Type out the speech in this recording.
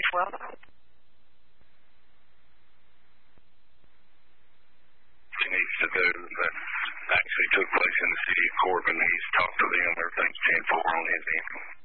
10-12. He needs to do that actually took place in the city of Corbin. He's talked to them. Everything's 10-4 on his end.